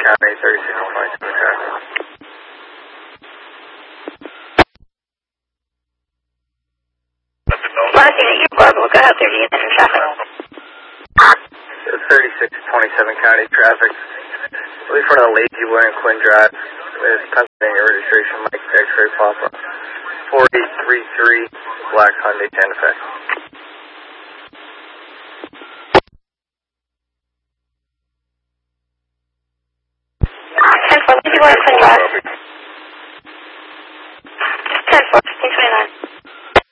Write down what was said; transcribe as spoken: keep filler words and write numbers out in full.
County, thirty-six twenty-seven traffic. Last unit, you Barbara, go ahead, thirty units in traffic. thirty-six twenty-seven County traffic. We're in front of the Lazy Boy and Quinn Drive. With Pennsylvania registration, Mike X-Ray Papa. four eight three three, Black Hyundai Santa Fe. ten four, Lazy Boy and Quinn Drive.